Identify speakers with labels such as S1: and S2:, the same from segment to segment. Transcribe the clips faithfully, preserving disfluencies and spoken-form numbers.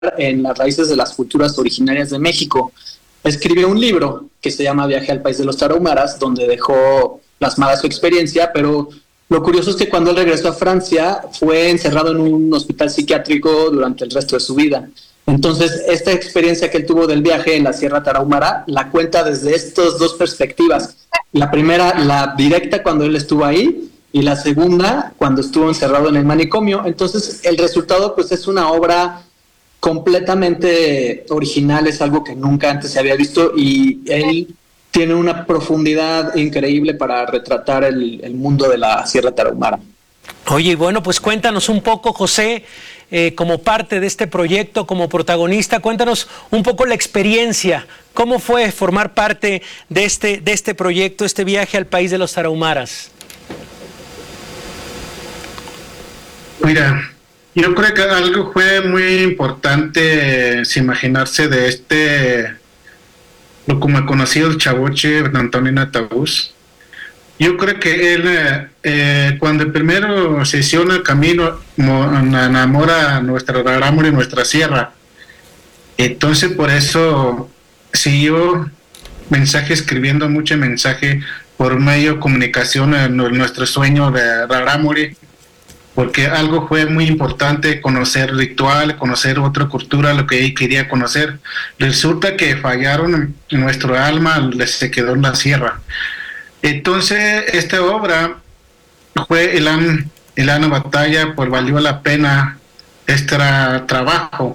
S1: en las raíces de las culturas originarias de México. Escribió un libro que se llama Viaje al País de los Tarahumaras, donde dejó plasmada su experiencia, pero lo curioso es que cuando él regresó a Francia fue encerrado en un hospital psiquiátrico durante el resto de su vida. Entonces, esta experiencia que él tuvo del viaje en la Sierra Tarahumara la cuenta desde estas dos perspectivas. La primera, la directa, cuando él estuvo ahí, y la segunda, cuando estuvo encerrado en el manicomio. Entonces, el resultado pues es una obra completamente original, es algo que nunca antes se había visto, y él tiene una profundidad increíble para retratar el, el mundo de la Sierra Tarahumara.
S2: Oye, bueno, pues cuéntanos un poco, José, eh, como parte de este proyecto, como protagonista, cuéntanos un poco la experiencia, cómo fue formar parte de este, de este proyecto, este viaje al país de los Tarahumaras.
S3: Mira, yo creo que algo fue muy importante, es imaginarse de este, lo como he conocido el chavoche Antonino Atabús. Yo creo que él, eh, cuando primero se hizo el camino, enamora a nuestra Rarámuri, nuestra sierra. Entonces, por eso siguió mensaje, escribiendo mucho mensaje por medio de comunicación en nuestro sueño de Rarámuri, porque algo fue muy importante, conocer ritual, conocer otra cultura, lo que él quería conocer. Resulta que fallaron en nuestro alma, se quedó en la sierra. Entonces, esta obra fue el año, el año batalla, pues valió la pena este trabajo.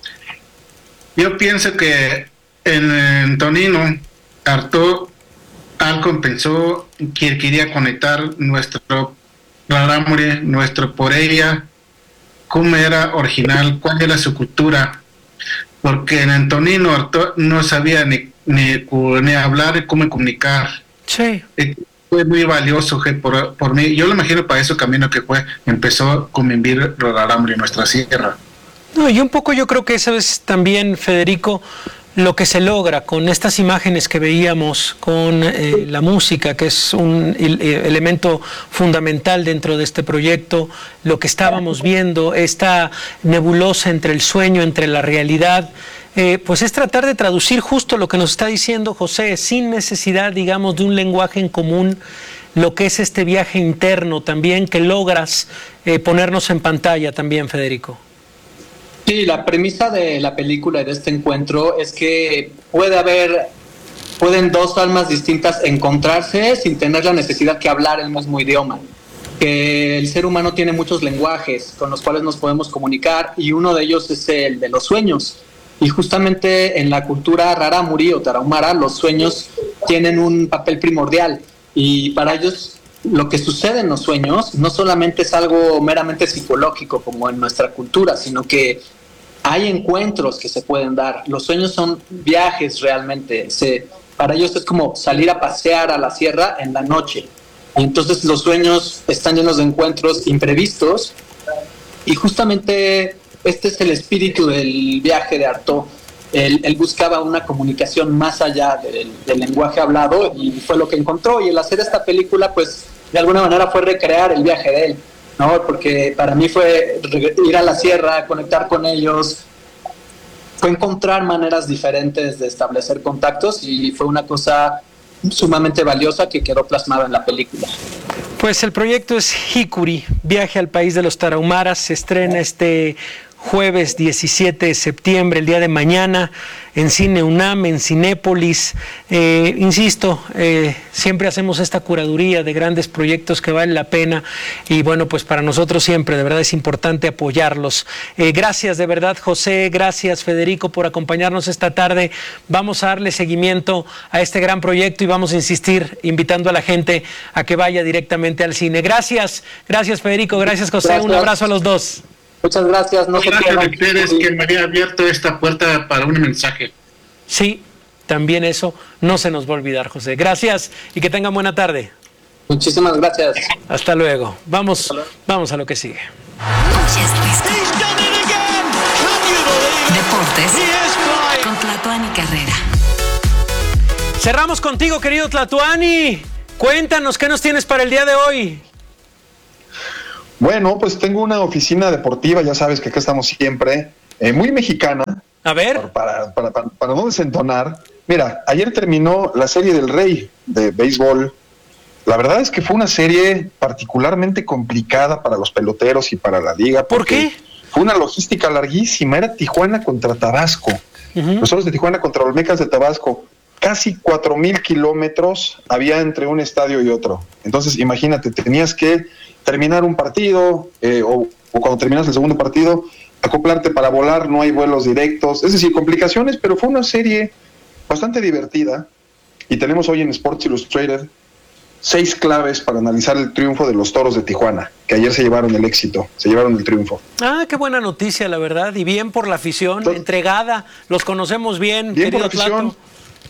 S3: Yo pienso que en, en Tonino, Artaud algo pensó que quería conectar nuestro Rarámuri, nuestro por ella, cómo era original, cuál era su cultura, porque en Antonino Artaud no sabía ni, ni, ni hablar y cómo comunicar.
S2: Sí.
S3: Fue muy valioso por, por mí. Yo lo imagino para ese camino que fue, empezó a convivir Rarámuri en nuestra sierra.
S2: No, y un poco yo creo que eso es también, Federico, lo que se logra con estas imágenes que veíamos, con eh, la música, que es un el, elemento fundamental dentro de este proyecto, lo que estábamos viendo, esta nebulosa entre el sueño, entre la realidad. Eh, pues es tratar de traducir justo lo que nos está diciendo José, sin necesidad, digamos, de un lenguaje en común, lo que es este viaje interno también que logras eh, ponernos en pantalla también, Federico.
S1: Sí, la premisa de la película y de este encuentro es que puede haber, pueden dos almas distintas encontrarse sin tener la necesidad que hablar el mismo idioma. Que el ser humano tiene muchos lenguajes con los cuales nos podemos comunicar, y uno de ellos es el de los sueños. Y justamente en la cultura Rarámuri o Tarahumara, los sueños tienen un papel primordial, y para ellos lo que sucede en los sueños no solamente es algo meramente psicológico como en nuestra cultura, sino que hay encuentros que se pueden dar. Los sueños son viajes realmente. Se, para ellos es como salir a pasear a la sierra en la noche. Y entonces los sueños están llenos de encuentros imprevistos, y justamente este es el espíritu del viaje de Artaud. Él, él buscaba una comunicación más allá del, del lenguaje hablado, y fue lo que encontró. Y el hacer esta película, pues, de alguna manera fue recrear el viaje de él, ¿no? Porque para mí fue ir a la sierra, conectar con ellos, fue encontrar maneras diferentes de establecer contactos, y fue una cosa sumamente valiosa que quedó plasmada en la película.
S2: Pues el proyecto es Hikuri, Viaje al País de los Tarahumaras. Se estrena este jueves diecisiete de septiembre, el día de mañana, en Cine UNAM, en Cinépolis. Eh, insisto, eh, siempre hacemos esta curaduría de grandes proyectos que valen la pena, y bueno, pues para nosotros siempre de verdad es importante apoyarlos. Eh, gracias de verdad, José, gracias, Federico, por acompañarnos esta tarde. Vamos a darle seguimiento a este gran proyecto y vamos a insistir invitando a la gente a que vaya directamente al cine. Gracias, gracias, Federico, gracias, José,
S1: gracias.
S2: Un abrazo a los dos.
S1: Muchas gracias. No
S3: gracias a ustedes que me habían abierto esta puerta para un mensaje.
S2: Sí, también eso no se nos va a olvidar, José. Gracias y que tengan buena tarde.
S1: Muchísimas gracias.
S2: Hasta luego. Vamos, vamos a lo que sigue.
S4: Deportes con Tlatuani Carrera.
S2: Cerramos contigo, querido Tlatuani. Cuéntanos, ¿qué nos tienes para el día de hoy?
S5: Bueno, pues tengo una oficina deportiva, ya sabes que acá estamos siempre, eh, muy mexicana.
S2: A ver.
S5: Para, para, para, para no desentonar. Mira, ayer terminó la serie del Rey de béisbol. La verdad es que fue una serie particularmente complicada para los peloteros y para la liga.
S2: ¿Por qué?
S5: Fue una logística larguísima. Era Tijuana contra Tabasco. Uh-huh. Los Solos de Tijuana contra los Olmecas de Tabasco. Casi cuatro mil kilómetros había entre un estadio y otro. Entonces, imagínate, tenías que terminar un partido eh, o, o cuando terminas el segundo partido, acoplarte para volar, no hay vuelos directos. Es decir, complicaciones, pero fue una serie bastante divertida. Y tenemos hoy en Sports Illustrated seis claves para analizar el triunfo de los Toros de Tijuana, que ayer se llevaron el éxito, se llevaron el triunfo.
S2: Ah, qué buena noticia, la verdad, y bien por la afición, Entonces, entregada, los conocemos bien,
S5: bien por la afición, Tlato.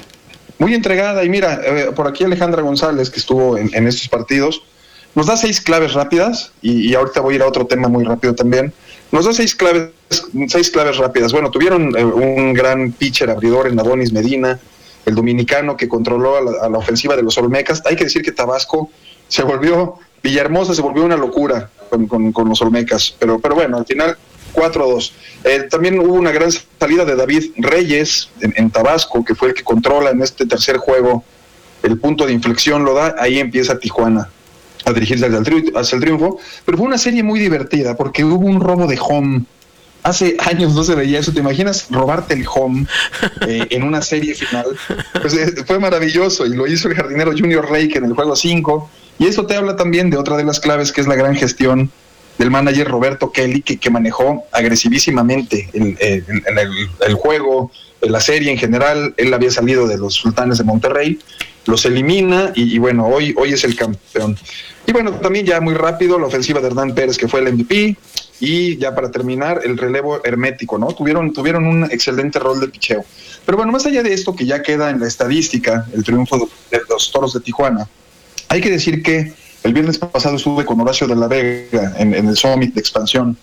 S5: Muy entregada, y mira, eh, por aquí Alejandra González, que estuvo en, en estos partidos, nos da seis claves rápidas, y, y ahorita voy a ir a otro tema muy rápido también, nos da seis claves, seis claves rápidas. Bueno, tuvieron eh, un gran pitcher abridor en Adonis Medina, el dominicano que controló a la, a la ofensiva de los Olmecas. Hay que decir que Tabasco se volvió, Villahermosa se volvió una locura con, con, con los Olmecas, pero, pero bueno, al final cuatro dos. Eh, también hubo una gran salida de David Reyes en, en Tabasco, que fue el que controla en este tercer juego, el punto de inflexión lo da, ahí empieza Tijuana a dirigirse hacia el, tri- hacia el triunfo, pero fue una serie muy divertida porque hubo un robo de home. Hace años no se veía eso. ¿Te imaginas robarte el home eh, en una serie final? Pues eh, fue maravilloso y lo hizo el jardinero Junior Rake en el juego cinco. Y eso te habla también de otra de las claves, que es la gran gestión del manager Roberto Kelly, que, que manejó agresivísimamente el, el, el, el, el juego, la serie en general. Él había salido de los Sultanes de Monterrey, los elimina y, y bueno, hoy, hoy es el campeón. Y bueno, también ya muy rápido la ofensiva de Hernán Pérez, que fue el M V P. Y ya para terminar, el relevo hermético, ¿no? Tuvieron, tuvieron un excelente rol de picheo. Pero bueno, más allá de esto, que ya queda en la estadística, el triunfo de los Toros de Tijuana, hay que decir que el viernes pasado estuve con Horacio de la Vega en, en el Summit de Expansión,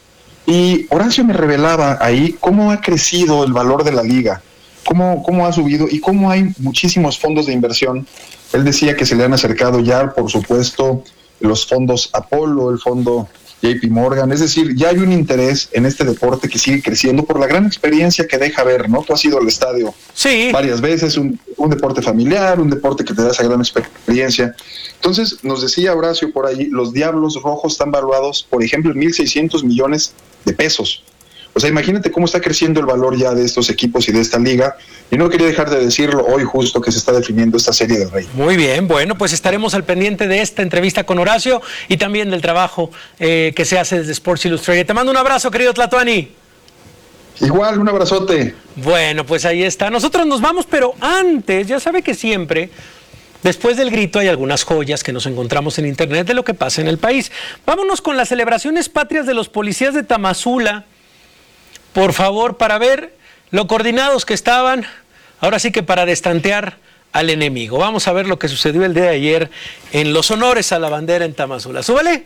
S5: y Horacio me revelaba ahí cómo ha crecido el valor de la liga, cómo, cómo ha subido y cómo hay muchísimos fondos de inversión. Él decía que se le han acercado ya, por supuesto, los fondos Apolo, el fondo J P Morgan, es decir, ya hay un interés en este deporte que sigue creciendo por la gran experiencia que deja ver, ¿no? Tú has ido al estadio
S2: sí.
S5: varias veces, un, un deporte familiar, un deporte que te da esa gran experiencia. Entonces, nos decía Horacio por ahí, los Diablos Rojos están valuados, por ejemplo, en mil seiscientos millones de pesos. O sea, imagínate cómo está creciendo el valor ya de estos equipos y de esta liga. Y no quería dejar de decirlo hoy justo que se está definiendo esta serie del Rey.
S2: Muy bien, bueno, pues estaremos al pendiente de esta entrevista con Horacio y también del trabajo eh, que se hace desde Sports Illustrated. Te mando un abrazo, querido Tlatuani.
S5: Igual, un abrazote.
S2: Bueno, pues ahí está. Nosotros nos vamos, pero antes, ya sabe que siempre, después del grito, hay algunas joyas que nos encontramos en internet de lo que pasa en el país. Vámonos con las celebraciones patrias de los policías de Tamazula. Por favor, para ver lo coordinados que estaban, ahora sí que para destantear al enemigo. Vamos a ver lo que sucedió el día de ayer en los honores a la bandera en Tamazula. ¡Súbele!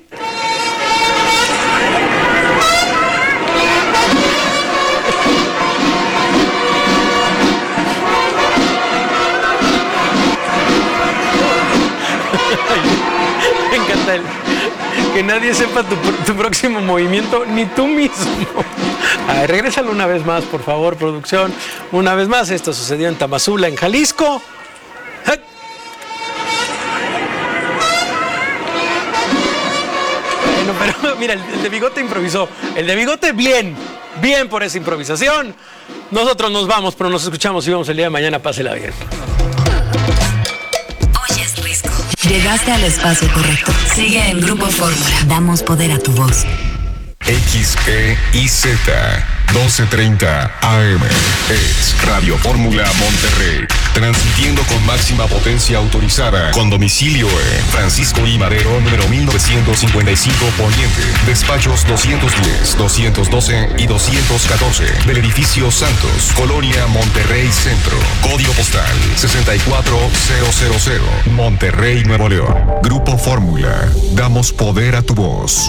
S2: Me encanta el, que nadie sepa tu, tu próximo movimiento, ni tú mismo. A ver, regrésalo una vez más, por favor, producción. Una vez más, esto sucedió en Tamazula, en Jalisco. Bueno, pero mira, el, el de Bigote improvisó. El de Bigote, bien, bien por esa improvisación. Nosotros nos vamos, pero nos escuchamos y vemos el día de mañana. Pásela bien.
S4: Oyes Risco. Llegaste al espacio correcto. Sigue en Grupo Fórmula. Damos poder a tu voz.
S6: X E I Z doce treinta A M es Radio Fórmula Monterrey, transmitiendo con máxima potencia autorizada, con domicilio en Francisco I. Madero, número mil novecientos cincuenta y cinco Poniente, despachos doscientos diez, doscientos doce y doscientos catorce, del edificio Santos, Colonia Monterrey Centro, código postal sesenta y cuatro mil, Monterrey, Nuevo León. Grupo Fórmula, damos poder a tu voz.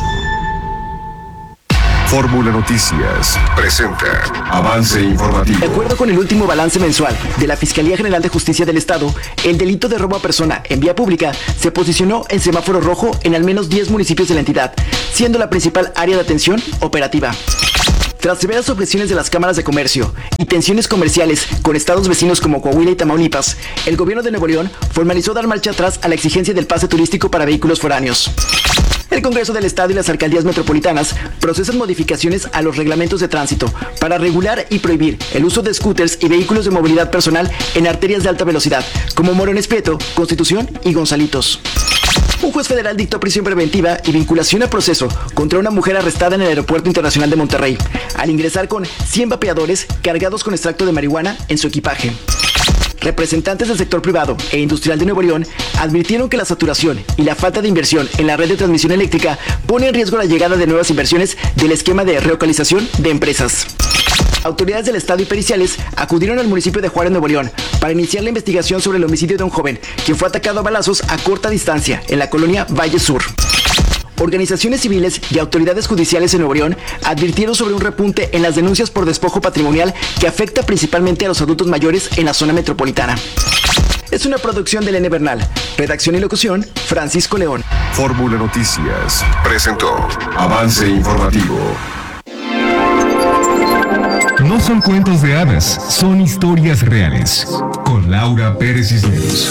S6: Fórmula Noticias presenta avance informativo.
S7: De acuerdo con el último balance mensual de la Fiscalía General de Justicia del Estado, el delito de robo a persona en vía pública se posicionó en semáforo rojo en al menos diez municipios de la entidad, siendo la principal área de atención operativa. Tras severas objeciones de las cámaras de comercio y tensiones comerciales con estados vecinos como Coahuila y Tamaulipas, el gobierno de Nuevo León formalizó dar marcha atrás a la exigencia del pase turístico para vehículos foráneos. El Congreso del Estado y las alcaldías metropolitanas procesan modificaciones a los reglamentos de tránsito para regular y prohibir el uso de scooters y vehículos de movilidad personal en arterias de alta velocidad, como Morones Prieto, Constitución y Gonzalitos. Un juez federal dictó prisión preventiva y vinculación a proceso contra una mujer arrestada en el Aeropuerto Internacional de Monterrey, al ingresar con cien vapeadores cargados con extracto de marihuana en su equipaje. Representantes del sector privado e industrial de Nuevo León advirtieron que la saturación y la falta de inversión en la red de transmisión eléctrica pone en riesgo la llegada de nuevas inversiones del esquema de relocalización de empresas. Autoridades del Estado y periciales acudieron al municipio de Juárez, Nuevo León, para iniciar la investigación sobre el homicidio de un joven, quien fue atacado a balazos a corta distancia en la colonia Valle Sur. Organizaciones civiles y autoridades judiciales en Nuevo León advirtieron sobre un repunte en las denuncias por despojo patrimonial que afecta principalmente a los adultos mayores en la zona metropolitana. Es una producción de Elena Bernal. Redacción y locución, Francisco León.
S6: Fórmula Noticias presentó Avance Informativo. No son cuentos de hadas, son historias reales. Con Laura Pérez Cisneros.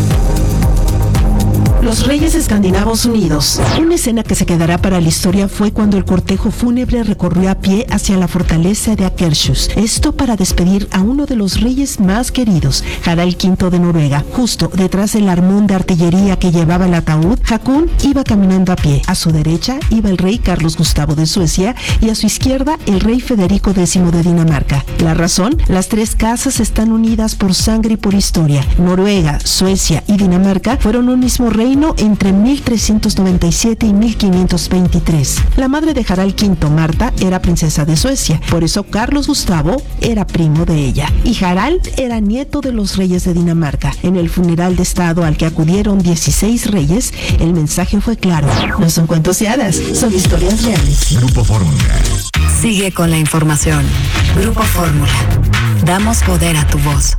S8: Los Reyes Escandinavos Unidos. Una escena que se quedará para la historia fue cuando el cortejo fúnebre recorrió a pie hacia la fortaleza de Akershus. Esto para despedir a uno de los reyes más queridos, Harald quinto de Noruega. Justo detrás del armón de artillería que llevaba el ataúd, Hakon iba caminando a pie. A su derecha iba el rey Carlos Gustavo de Suecia y a su izquierda el rey Federico décimo de Dinamarca. La razón, las tres casas están unidas por sangre y por historia. Noruega, Suecia y Dinamarca fueron un mismo reino entre mil trescientos noventa y siete y mil quinientos veintitrés. La madre de Harald quinto, Marta, era princesa de Suecia, por eso Carlos Gustavo era primo de ella, y Harald era nieto de los reyes de Dinamarca. En el funeral de estado al que acudieron dieciséis reyes, el mensaje fue claro: no son cuentos de hadas, son historias reales.
S6: Grupo Fórmula.
S4: Sigue con la información. Grupo Fórmula. Damos poder a tu voz.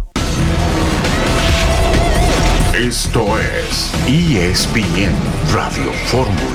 S6: Esto es E S P N Radio Fórmula.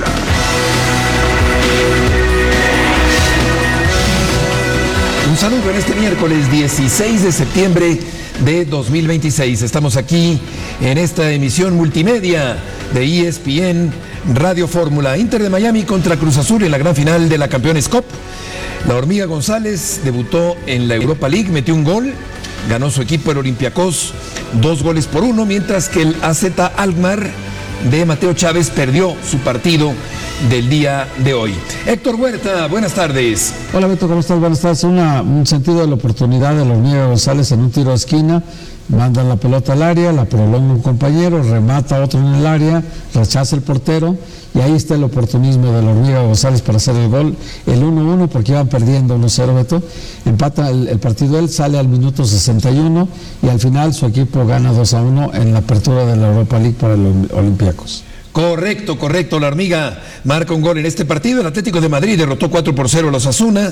S9: Un saludo en este miércoles dieciséis de septiembre de dos mil veintiséis. Estamos aquí en esta emisión multimedia de E S P N Radio Fórmula. Inter de Miami contra Cruz Azul en la gran final de la Campeones Cup. La Hormiga González debutó en la Europa League, metió un gol. Ganó su equipo el Olympiacos dos goles por uno, mientras que el A Z Alkmaar de Mateo Chávez perdió su partido del día de hoy. Héctor Huerta, buenas tardes.
S10: Hola Beto, ¿cómo estás? Buenas tardes. Una, un sentido de la oportunidad de la Hormiga González en un tiro de esquina. Mandan la pelota al área, la prolonga un compañero, remata otro en el área, rechaza el portero y ahí está el oportunismo de la Hormiga González para hacer el gol, el uno uno, porque iban perdiendo uno cero, Beto. Empata el, el partido, él sale al minuto sesenta y uno y al final su equipo gana dos a uno en la apertura de la Europa League para los Olympiacos.
S9: Correcto, correcto. La Hormiga marca un gol en este partido. El Atlético de Madrid derrotó cuatro por cero a los Osasuna.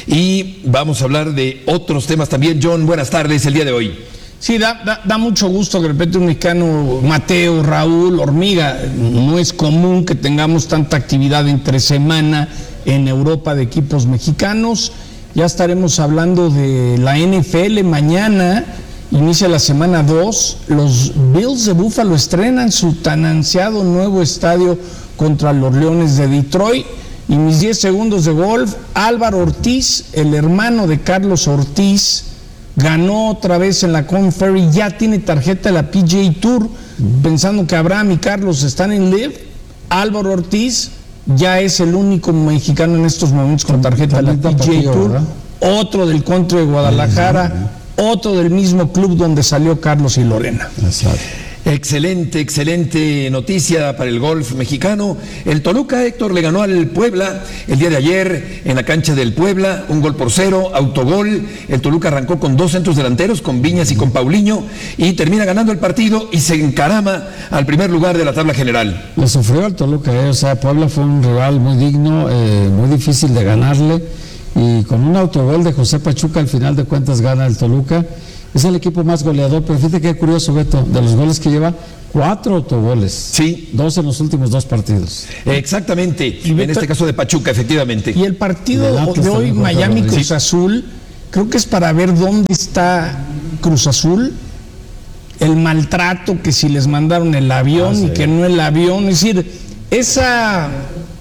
S9: Y vamos a hablar de otros temas también. John, buenas tardes el día de hoy.
S11: Sí, da, da, da mucho gusto que de repente un mexicano, Mateo, Raúl, Hormiga, no es común que tengamos tanta actividad entre semana en Europa de equipos mexicanos. Ya estaremos hablando de la N F L mañana, inicia la semana dos, los Bills de Buffalo estrenan su tan ansiado nuevo estadio contra los Leones de Detroit. Y mis diez segundos de golf, Álvaro Ortiz, el hermano de Carlos Ortiz, ganó otra vez en la Korn Ferry, ya tiene tarjeta de la P G A Tour, pensando que Abraham y Carlos están en Live. Álvaro Ortiz ya es el único mexicano en estos momentos con tarjeta de la P G A Tour, ¿verdad? Otro del Country de Guadalajara, otro del mismo club donde salió Carlos y Lorena.
S10: Exacto.
S9: Excelente, excelente noticia para el golf mexicano. El Toluca, Héctor, le ganó al Puebla el día de ayer en la cancha del Puebla, un gol por cero, autogol. El Toluca arrancó con dos centros delanteros, con Viñas y con Paulinho, y termina ganando el partido y se encarama al primer lugar de la tabla general.
S10: Lo sufrió el Toluca, eh, o sea, Puebla fue un rival muy digno, eh, muy difícil de ganarle, y con un autogol de José Pachuca al final de cuentas gana el Toluca. Es el equipo más goleador, pero fíjate qué curioso, Beto, de los goles que lleva, cuatro autogoles.
S9: Sí.
S10: Dos en los últimos dos partidos.
S9: Exactamente,
S11: Y
S9: en
S11: Beto-
S9: este caso de Pachuca, efectivamente.
S11: Y el partido
S10: Del Atlas
S11: de hoy,
S10: también,
S11: Miami
S10: sí.
S11: Cruz Azul, creo que es para ver dónde está Cruz Azul, el maltrato, que si les mandaron el avión
S10: Ah, sí.
S11: y que no el avión, es decir, esa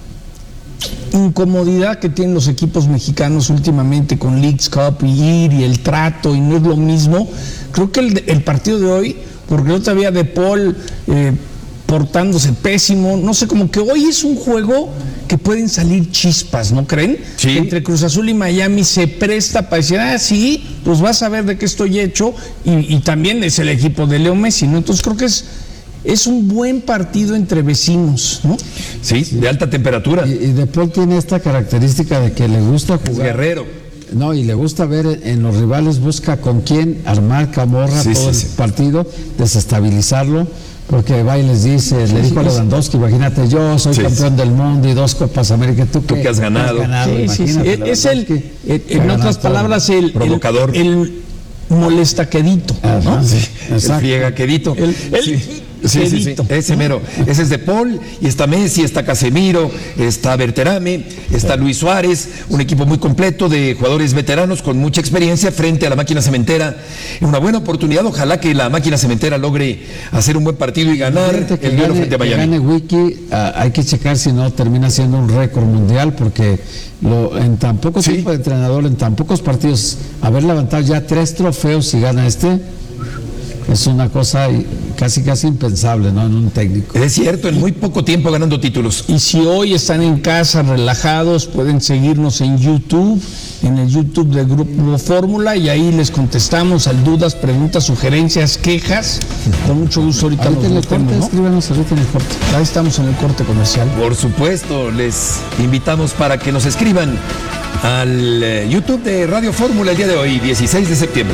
S11: incomodidad que tienen los equipos mexicanos últimamente con Leagues Cup y ir y el trato y no es lo mismo. Creo que el, el partido de hoy, porque no todavía De Paul eh, portándose pésimo, no sé, como que hoy es un juego que pueden salir chispas, ¿no creen?
S9: Sí.
S11: Entre Cruz Azul y Miami se presta para decir, ah, sí, pues vas a ver de qué estoy hecho, y, y también es el equipo de Leo Messi, ¿no? Entonces creo que es, es un buen partido entre vecinos, ¿no?
S9: Sí, de alta temperatura.
S10: Y, y De Paul tiene esta característica de que le gusta
S9: Es
S10: jugar.
S9: guerrero.
S10: No, y le gusta ver en los rivales, busca con quién armar camorra
S9: Sí,
S10: todo
S9: sí,
S10: el
S9: sí.
S10: partido, desestabilizarlo, porque va y les dice, le dijo a Lewandowski, imagínate, yo soy
S9: Sí,
S10: campeón
S9: sí.
S10: del mundo y dos Copas América, ¿tú,
S9: Tú que has ganado.
S11: Sí, sí, sí.
S10: Imagínate,
S11: Es el,
S10: Lewandowski,
S11: en-
S10: que
S11: en
S10: ha ganado
S11: otras
S10: todo.
S11: palabras, el, el,
S9: Provocador.
S11: el molestaquedito,
S10: Ajá,
S11: ¿no?
S10: sí,
S9: El
S10: exacto.
S9: friegaquedito.
S11: El- el
S9: sí. Sí, sí, sí,
S11: quedito.
S9: ese mero. Ese es De Paul, y está Messi, está Casemiro, está Berterame, está Luis Suárez, un equipo muy completo de jugadores veteranos con mucha experiencia frente a la máquina cementera. Una buena oportunidad, ojalá que la máquina cementera logre hacer un buen partido y ganar
S10: Fíjate que
S9: el duelo
S10: gane-
S9: frente a
S10: que
S9: Miami.
S10: gane Wiki, ah, hay que checar si no termina siendo un récord mundial, porque lo, en tan poco
S9: Sí.
S10: tiempo de entrenador, en tan pocos partidos, haber levantado ya tres trofeos y gana este, es una cosa casi casi impensable, ¿no? En un técnico.
S9: Es cierto, en muy poco tiempo ganando títulos.
S11: Y si hoy están en casa relajados, pueden seguirnos en YouTube, en el YouTube del Grupo Fórmula, y ahí les contestamos a dudas, preguntas, sugerencias, quejas. Con mucho gusto ahorita
S10: Ahorita
S11: nos
S10: en el
S11: metemos,
S10: corte,
S11: ¿no?
S10: escríbanos ahorita en el corte.
S11: Ahí estamos en el corte comercial.
S9: Por supuesto, les invitamos para que nos escriban al eh, YouTube de Radio Fórmula el día de hoy, dieciséis de septiembre.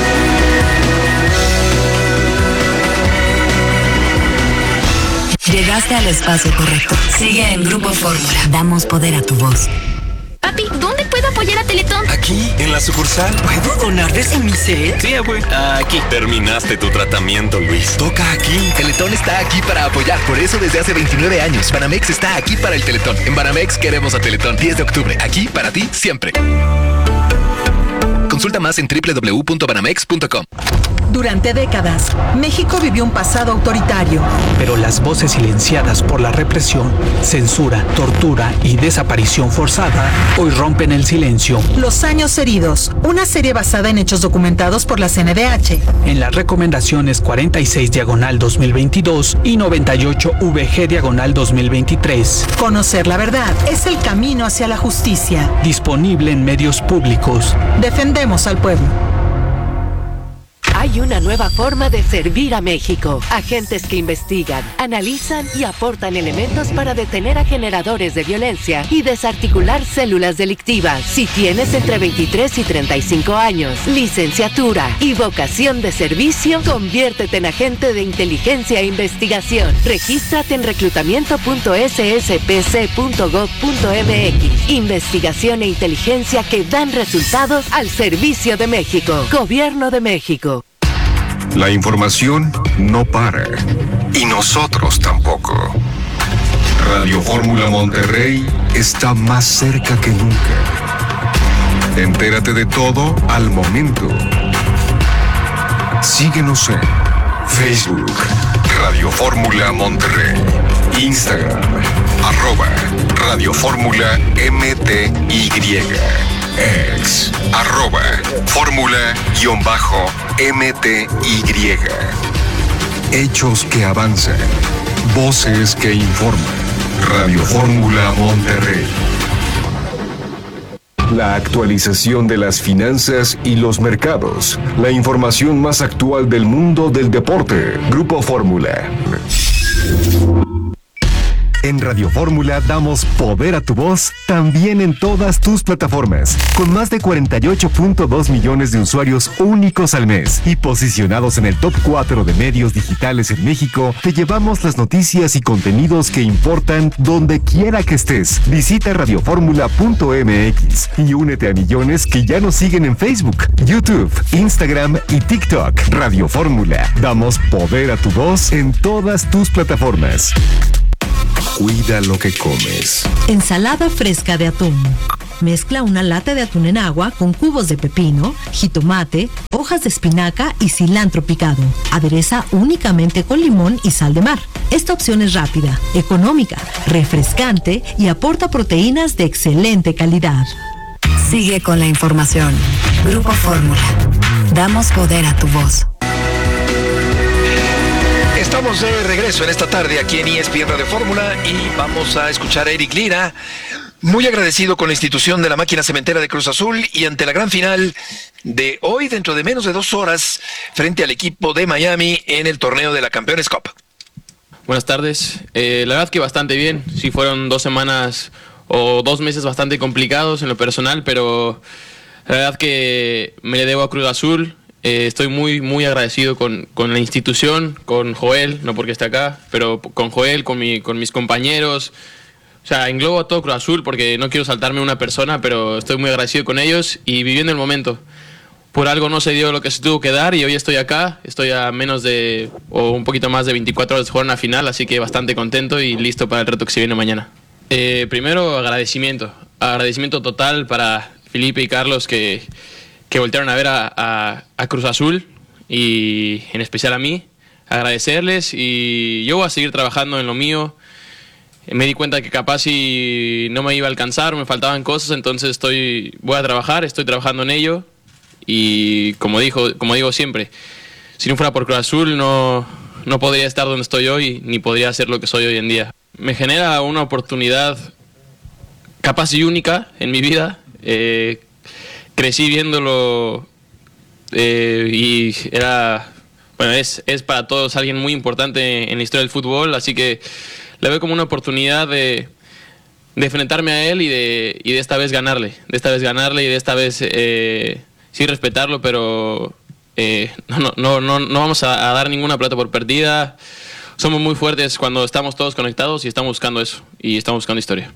S4: Llegaste al espacio correcto. Sigue en Grupo Fórmula. Damos poder a tu voz.
S12: Papi, ¿dónde puedo apoyar a Teletón?
S13: Aquí, en la sucursal.
S12: ¿Puedo donar desde mi set?
S13: Sí, abue. Aquí. Terminaste tu tratamiento, Luis. Toca aquí.
S14: Teletón está aquí para apoyar, por eso desde hace veintinueve años. Banamex está aquí para el Teletón. En Banamex queremos a Teletón. diez de octubre, aquí para ti siempre. Consulta más en doble u doble u doble u punto banamex punto com.
S15: Durante décadas, México vivió un pasado autoritario.
S16: Pero las voces silenciadas por la represión, censura, tortura y desaparición forzada hoy rompen el silencio.
S15: Los años heridos, una serie basada en hechos documentados por la C N D H.
S16: En las recomendaciones cuarenta y seis diagonal dos mil veintidós y noventa y ocho V G diagonal dos mil veintitrés.
S15: Conocer la verdad es el camino hacia la justicia.
S16: Disponible en medios públicos.
S15: Defendemos al pueblo.
S17: Hay una nueva forma de servir a México. Agentes que investigan, analizan y aportan elementos para detener a generadores de violencia y desarticular células delictivas. Si tienes entre veintitrés y treinta y cinco años, licenciatura y vocación de servicio, conviértete en agente de inteligencia e investigación. Regístrate en reclutamiento punto s s p c punto gov punto m x. Investigación e inteligencia que dan resultados al servicio de México. Gobierno de México.
S6: La información no para. Y nosotros tampoco. Radio Fórmula Monterrey está más cerca que nunca. Entérate de todo al momento. Síguenos en Facebook, Radio Fórmula Monterrey, Instagram, arroba Radio Fórmula M T Y, ex, arroba Fórmula-M T Y. Hechos que avanzan, voces que informan. Radio Fórmula Monterrey. La actualización de las finanzas y los mercados. La información más actual del mundo del deporte. Grupo Fórmula. En Radio Fórmula damos poder a tu voz también en todas tus plataformas, con más de cuarenta y ocho punto dos millones de usuarios únicos al mes y posicionados en el top cuatro de medios digitales en México. Te llevamos las noticias y contenidos que importan donde quiera que estés. Visita radioformula punto m x y únete a millones que ya nos siguen en Facebook, YouTube, Instagram y TikTok. Radio Fórmula, damos poder a tu voz en todas tus plataformas. Cuida lo que comes.
S18: Ensalada fresca de atún. Mezcla una lata de atún en agua con cubos de pepino, jitomate, hojas de espinaca y cilantro picado. Adereza únicamente con limón y sal de mar. Esta opción es rápida, económica, refrescante y aporta proteínas de excelente calidad.
S4: Sigue con la información. Grupo Fórmula. Damos poder a tu voz.
S14: Estamos de regreso en esta tarde aquí en E S P N Radio Fórmula y vamos a escuchar a Eric Lira, muy agradecido con la institución de la máquina cementera de Cruz Azul y ante la gran final de hoy, dentro de menos de dos horas, frente al equipo de Miami en el torneo de la Campeones Cup.
S19: Buenas tardes. Eh, la verdad que bastante bien. Sí, fueron dos semanas o dos meses bastante complicados en lo personal, pero la verdad que me le debo a Cruz Azul. Eh, estoy muy, muy agradecido con, con la institución, con Joel, no porque esté acá, pero con Joel, con, mi, con mis compañeros. O sea, englobo a todo Cruz Azul porque no quiero saltarme una persona, pero estoy muy agradecido con ellos y viviendo el momento. Por algo no se dio lo que se tuvo que dar y hoy estoy acá. Estoy a menos de, o un poquito más de veinticuatro horas de jugar una final, así que bastante contento y listo para el reto que se viene mañana. Eh, primero, agradecimiento. Agradecimiento total para Felipe y Carlos que... que voltearon a ver a, a, a Cruz Azul y en especial a mí, agradecerles y yo voy a seguir trabajando en lo mío. Me di cuenta que capaz si no me iba a alcanzar, me faltaban cosas, entonces estoy, voy a trabajar, estoy trabajando en ello y como, dijo, como digo siempre, si no fuera por Cruz Azul no, no podría estar donde estoy hoy ni podría ser lo que soy hoy en día. Me genera una oportunidad capaz y única en mi vida. Eh, Crecí viéndolo eh, y era, bueno, es, es para todos alguien muy importante en la historia del fútbol, así que le veo como una oportunidad de, de enfrentarme a él y de, y de esta vez ganarle, de esta vez ganarle y de esta vez eh, sí respetarlo, pero eh, no, no, no, no, no vamos a, a dar ninguna pelota por perdida. Somos muy fuertes cuando estamos todos conectados y estamos buscando eso y estamos buscando historia.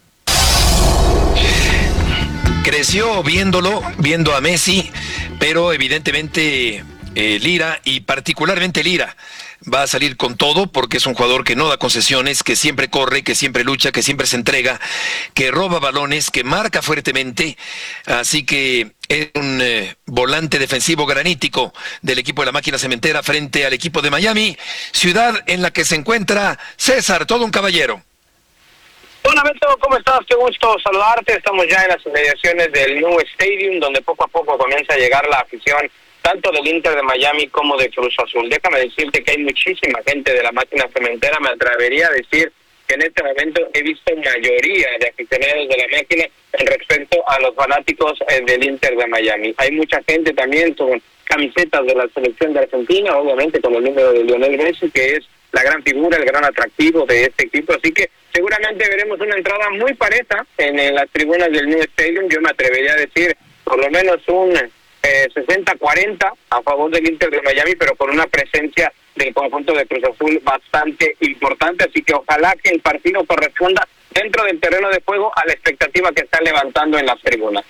S14: Creció viéndolo, viendo a Messi, pero evidentemente eh, Lira y particularmente Lira va a salir con todo porque es un jugador que no da concesiones, que siempre corre, que siempre lucha, que siempre se entrega, que roba balones, que marca fuertemente, así que es un eh, volante defensivo granítico del equipo de la máquina cementera frente al equipo de Miami, ciudad en la que se encuentra César, todo un caballero.
S20: Hola Beto, ¿cómo estás? Qué gusto saludarte. Estamos ya en las inmediaciones del New Stadium, donde poco a poco comienza a llegar la afición, tanto del Inter de Miami como de Cruz Azul. Déjame decirte que hay muchísima gente de la máquina cementera. Me atrevería a decir que en este momento he visto mayoría de aficionados de la máquina en respecto a los fanáticos eh, del Inter de Miami. Hay mucha gente también con camisetas de la selección de Argentina, obviamente con el número de Lionel Messi, que es la gran figura, el gran atractivo de este equipo, así que seguramente veremos una entrada muy pareja en, en las tribunas del New Stadium. Yo me atrevería a decir por lo menos un eh, sesenta cuarenta a favor del Inter de Miami, pero con una presencia del conjunto de Cruz Azul bastante importante, así que ojalá que el partido corresponda dentro del terreno de juego a la expectativa que están levantando en las tribunas.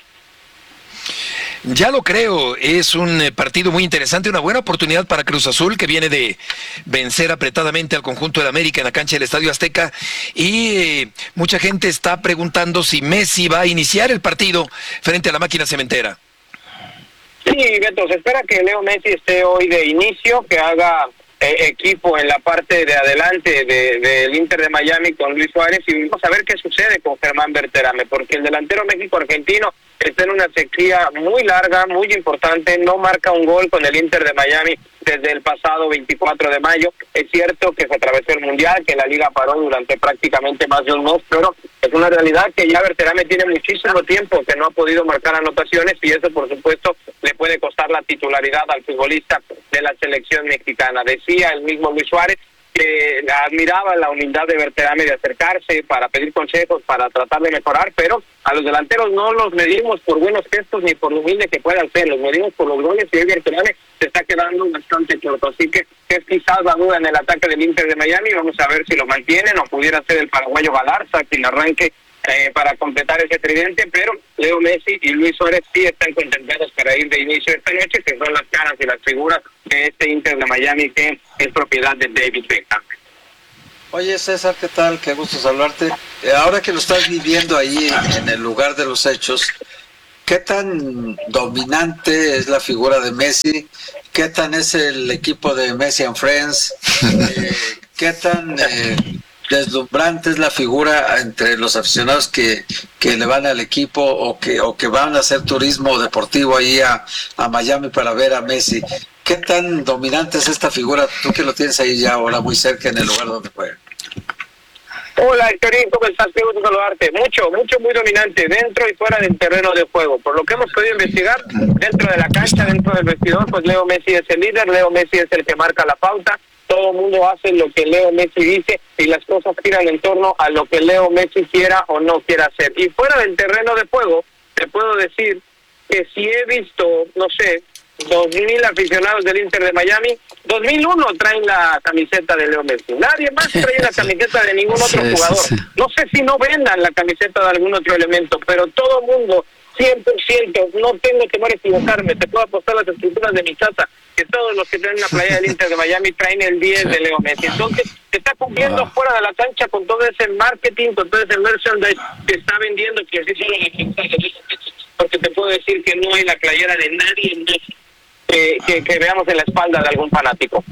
S14: Ya lo creo, es un partido muy interesante, una buena oportunidad para Cruz Azul, que viene de vencer apretadamente al conjunto del América en la cancha del Estadio Azteca, y eh, mucha gente está preguntando si Messi va a iniciar el partido frente a la máquina cementera.
S20: Sí, Beto, se espera que Leo Messi esté hoy de inicio, que haga eh, equipo en la parte de adelante del de, de Inter de Miami con Luis Suárez, y vamos a ver qué sucede con Germán Berterame, porque el delantero México-argentino está en una sequía muy larga, muy importante, no marca un gol con el Inter de Miami desde el pasado veinticuatro de mayo. Es cierto que se atravesó el Mundial, que la Liga paró durante prácticamente más de un mes, pero es una realidad que ya Berterame tiene muchísimo tiempo que no ha podido marcar anotaciones y eso, por supuesto, le puede costar la titularidad al futbolista de la selección mexicana. Decía el mismo Luis Suárez que admiraba la humildad de Berterame de acercarse para pedir consejos, para tratar de mejorar, pero a los delanteros no los medimos por buenos gestos ni por lo humilde que puedan ser, los medimos por los goles y hoy Berterame se está quedando bastante corto, así que es quizás la duda en el ataque del Inter de Miami. Vamos a ver si lo mantienen o pudiera ser el paraguayo Galarza quien arranque eh, para completar ese tridente, pero Leo Messi y Luis Suárez sí están contemplados para ir de inicio esta noche, que son las caras y las figuras de este Inter de Miami que es propiedad de David Beckham.
S21: Oye César, ¿qué tal? Qué gusto saludarte. Eh, ahora que lo estás viviendo ahí en el lugar de los hechos, ¿qué tan dominante es la figura de Messi? ¿Qué tan es el equipo de Messi and Friends? Eh, ¿Qué tan eh, deslumbrante es la figura entre los aficionados que, que le van al equipo o que o que van a hacer turismo deportivo ahí a, a Miami para ver a Messi? ¿Qué tan dominante es esta figura? Tú que lo tienes ahí ya ahora muy cerca en el lugar donde juega.
S20: Hola, Héctorín, ¿cómo estás? Qué gusto saludarte. Mucho, mucho, muy dominante dentro y fuera del terreno de juego. Por lo que hemos podido investigar, dentro de la cancha, dentro del vestidor, pues Leo Messi es el líder, Leo Messi es el que marca la pauta. Todo el mundo hace lo que Leo Messi dice y las cosas giran en torno a lo que Leo Messi quiera o no quiera hacer. Y fuera del terreno de juego, te puedo decir que si he visto, no sé, dos mil aficionados del Inter de Miami, dos mil uno traen la camiseta de Leo Messi. Nadie más trae la camiseta de ningún otro sí, jugador. Sí, sí. No sé si no vendan la camiseta de algún otro elemento, pero todo el mundo, cien por ciento, no tengo temor a equivocarme, te puedo apostar las escrituras de mi casa, que todos los que traen la playa del Inter de Miami traen el diez de Leo Messi. Entonces, se está cumpliendo wow. fuera de la cancha con todo ese marketing, con todo ese merchandise que está vendiendo, que así solo porque te puedo decir que no hay la playera de nadie en México. Que, que, que veamos en la espalda de algún fanático.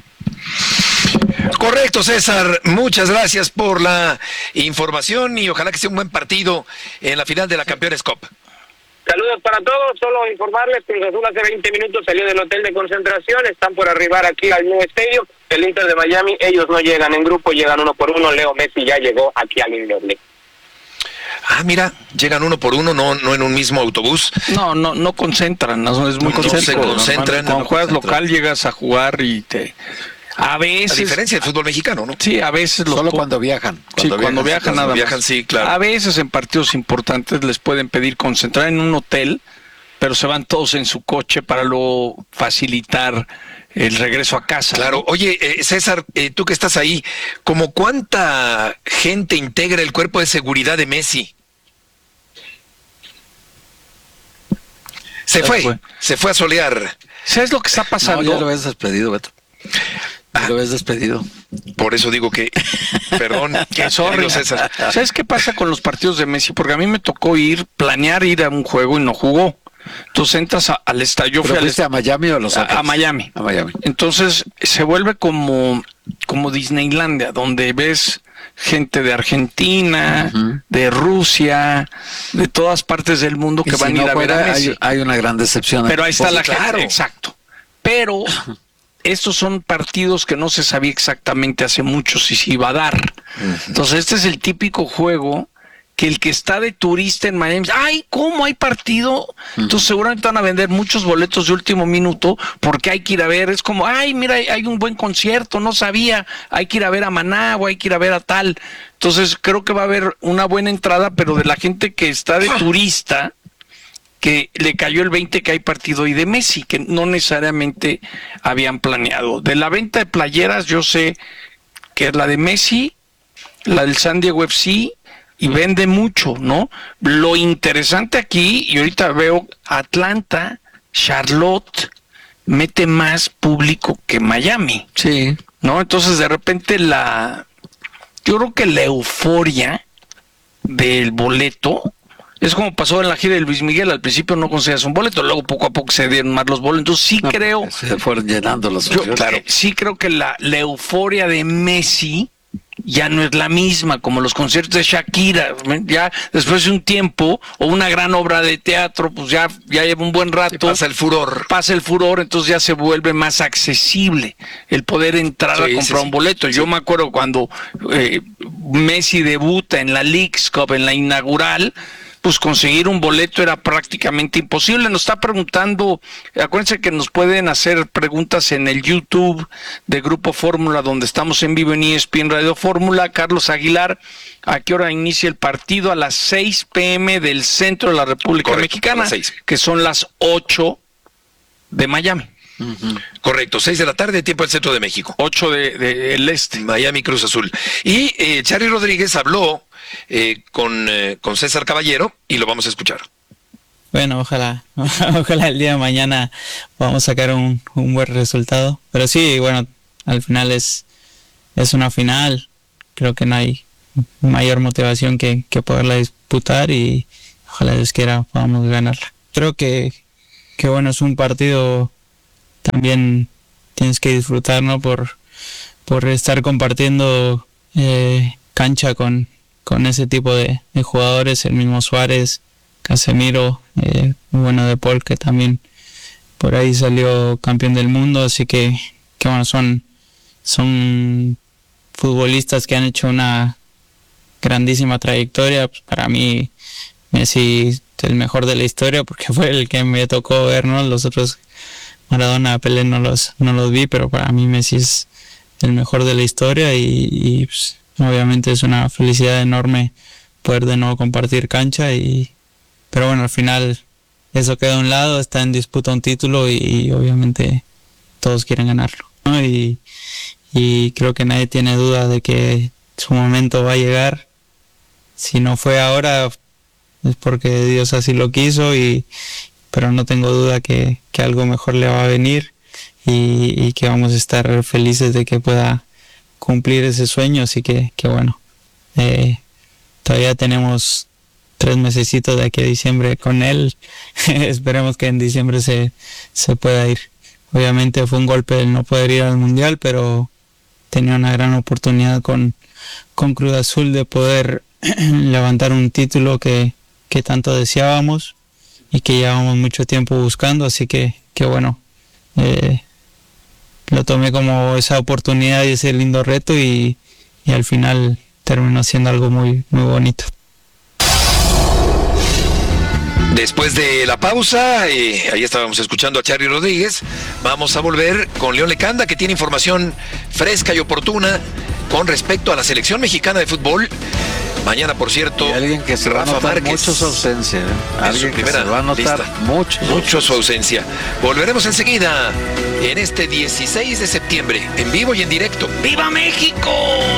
S14: Correcto, César, muchas gracias por la información y ojalá que sea un buen partido en la final de la Campeones Cup.
S20: Saludos para todos, solo informarles que Cruz Azul hace veinte minutos salió del hotel de concentración, están por arribar aquí al New Stadium, el Inter de Miami, ellos no llegan en grupo, llegan uno por uno, Leo Messi ya llegó aquí al Indoble.
S14: Ah, mira, llegan uno por uno, no no en un mismo autobús.
S11: No, no no concentran, no, es muy
S14: no,
S11: concentran.
S14: Se concentran.
S11: Cuando juegas local llegas a jugar y te... A veces...
S14: A diferencia del fútbol mexicano, ¿no?
S11: Sí, a veces... Los
S21: Solo cuando viajan.
S11: Cuando sí, viajan, cuando viajan cuando nada
S14: viajan,
S11: más.
S14: Sí, claro.
S11: A veces en partidos importantes les pueden pedir concentrar en un hotel, pero se van todos en su coche para luego facilitar el regreso a casa.
S14: Claro. ¿No? Oye, eh, César, eh, tú que estás ahí, ¿cómo cuánta gente integra el cuerpo de seguridad de Messi? Se fue, fue, se fue a solear.
S11: ¿Sabes lo que está pasando?
S21: No, ya lo ves despedido, Beto. Ya ah, lo ves despedido.
S14: Por eso digo que, perdón, que
S11: sorry, César. ¿Sabes qué pasa con los partidos de Messi? Porque a mí me tocó ir, planear ir a un juego y no jugó. Entonces entras a, al estadio.
S21: ¿Pero fuiste a Miami o a Los Ángeles?
S11: A, a Miami.
S21: A Miami.
S11: Entonces se vuelve como, como Disneylandia, donde ves gente de Argentina, uh-huh. de Rusia, de todas partes del mundo que van si a ir no a ver a Messi.
S21: Hay, hay una gran decepción.
S11: Pero ahí está
S21: pues,
S11: la
S21: claro.
S11: gente. Exacto. Pero estos son partidos que no se sabía exactamente hace mucho si se iba a dar. Uh-huh. Entonces este es el típico juego que el que está de turista en Miami, ay, ¿cómo hay partido? Entonces seguramente van a vender muchos boletos de último minuto porque hay que ir a ver, es como, ay, mira, hay un buen concierto, no sabía, hay que ir a ver a Maná o hay que ir a ver a tal. Entonces creo que va a haber una buena entrada, pero de la gente que está de turista, que le cayó el veinte que hay partido y de Messi, que no necesariamente habían planeado. De la venta de playeras, yo sé que es la de Messi, la del San Diego F C, y vende mucho, ¿no? Lo interesante aquí, y ahorita veo Atlanta, Charlotte, mete más público que Miami.
S21: Sí.
S11: ¿No? Entonces, de repente, la... Yo creo que la euforia del boleto es como pasó en la gira de Luis Miguel. Al principio no conseguías un boleto, luego poco a poco se dieron más los boletos. Entonces, sí no, creo...
S21: Se fueron llenando los
S11: yo, claro, sí creo que la, la euforia de Messi ya no es la misma, como los conciertos de Shakira, ya después de un tiempo, o una gran obra de teatro, pues ya, ya lleva un buen rato.
S14: Sí, pasa el furor.
S11: Pasa el furor, entonces ya se vuelve más accesible el poder entrar sí, a comprar sí, un boleto. Sí. Yo me acuerdo cuando eh, Messi debuta en la Leagues Cup, en la inaugural,
S3: pues conseguir un boleto era prácticamente imposible. Nos está preguntando, acuérdense que nos pueden hacer preguntas en el YouTube de Grupo Fórmula, donde estamos en vivo en E S P N Radio Fórmula. Carlos Aguilar, ¿a qué hora inicia el partido? A las seis pe eme del centro de la República
S14: Correcto,
S3: Mexicana, que son las ocho de Miami.
S14: Uh-huh. Correcto, seis de la tarde, tiempo del centro de México.
S3: ocho de, de el este.
S14: Miami Cruz Azul. Y eh, Charly Rodríguez habló eh, con, eh, con César Caballero y lo vamos a escuchar.
S22: Bueno, ojalá, ojalá el día de mañana podamos sacar un, un buen resultado. Pero sí, bueno, al final es, es una final. Creo que no hay mayor motivación que, que poderla disputar y ojalá Dios quiera podamos ganarla. Creo que, que bueno, es un partido también tienes que disfrutar, ¿no? Por, por estar compartiendo eh, cancha con, con ese tipo de, de jugadores, el mismo Suárez, Casemiro, eh, muy bueno De Paul, que también por ahí salió campeón del mundo, así que, que bueno, son, son futbolistas que han hecho una grandísima trayectoria. Pues para mí Messi es el mejor de la historia porque fue el que me tocó ver, ¿no? Los otros, Maradona, Pelé no los, no los vi, pero para mí Messi es el mejor de la historia y, y pues, obviamente es una felicidad enorme poder de nuevo compartir cancha. Y pero bueno, al final eso queda a un lado, está en disputa un título y, y obviamente todos quieren ganarlo, ¿no? Y, y creo que nadie tiene duda de que su momento va a llegar. Si no fue ahora es porque Dios así lo quiso, y pero no tengo duda que, que algo mejor le va a venir y, y que vamos a estar felices de que pueda cumplir ese sueño. Así que, que bueno, eh, todavía tenemos tres mesecitos de aquí a diciembre con él. Esperemos que en diciembre se, se pueda ir. Obviamente fue un golpe el no poder ir al Mundial, pero tenía una gran oportunidad con, con Cruz Azul de poder levantar un título que, que tanto deseábamos y que llevamos mucho tiempo buscando, así que, que bueno, eh, lo tomé como esa oportunidad y ese lindo reto y, y al final terminó siendo algo muy, muy bonito.
S14: Después de la pausa, eh, ahí estábamos escuchando a Charly Rodríguez, vamos a volver con León Lecanda, que tiene información fresca y oportuna con respecto a la selección mexicana de fútbol. Mañana, por cierto,
S21: y alguien que se
S14: Rafa
S21: va a notar
S14: Márquez,
S21: mucho su ausencia, ¿eh? Alguien que se va a notar
S14: lista.
S21: mucho,
S14: mucho su ausencia. Volveremos enseguida en este dieciséis de septiembre, en vivo y en directo. ¡Viva México!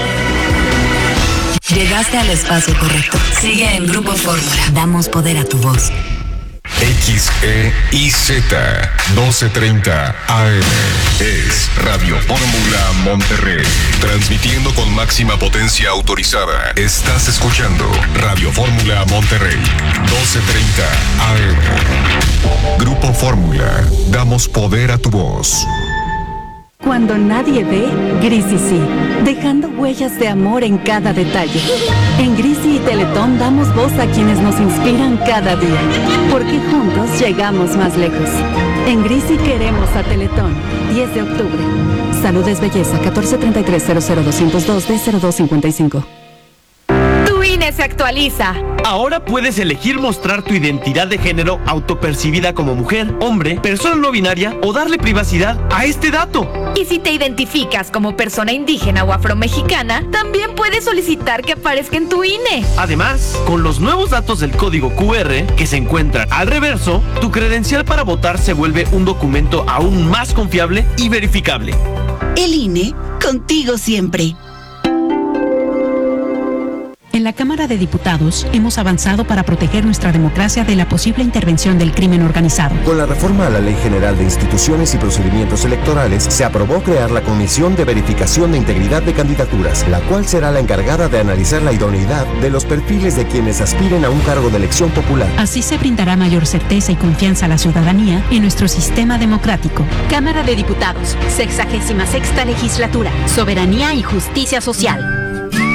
S4: Llegaste al espacio correcto. Sigue en Grupo Fórmula. Damos poder a tu voz.
S6: X E I Z doce treinta A M es Radio Fórmula Monterrey, transmitiendo con máxima potencia autorizada. Estás escuchando Radio Fórmula Monterrey, doce treinta A M. Grupo Fórmula, damos poder a tu voz.
S23: Cuando nadie ve, Grisi sí, dejando huellas de amor en cada detalle. En Grisi y Teletón damos voz a quienes nos inspiran cada día, porque juntos llegamos más lejos. En Grisi queremos a Teletón. diez de octubre. Salud es belleza. catorce treinta y tres cero cero doscientos dos D cero dos cincuenta y cinco.
S12: Tu I N E se actualiza.
S24: Ahora puedes elegir mostrar tu identidad de género autopercibida como mujer, hombre, persona no binaria o darle privacidad a este dato.
S12: Y si te identificas como persona indígena o afromexicana, también puedes solicitar que aparezca en tu I N E.
S24: Además, con los nuevos datos del código Q R que se encuentran al reverso, tu credencial para votar se vuelve un documento aún más confiable y verificable.
S25: El I N E, contigo siempre.
S26: En la Cámara de Diputados hemos avanzado para proteger nuestra democracia de la posible intervención del crimen organizado.
S27: Con la reforma a la Ley General de Instituciones y Procedimientos Electorales, se aprobó crear la Comisión de Verificación de Integridad de Candidaturas, la cual será la encargada de analizar la idoneidad de los perfiles de quienes aspiren a un cargo de elección popular.
S26: Así se brindará mayor certeza y confianza a la ciudadanía en nuestro sistema democrático.
S28: Cámara de Diputados, sexagésima sexta legislatura, Soberanía y Justicia Social.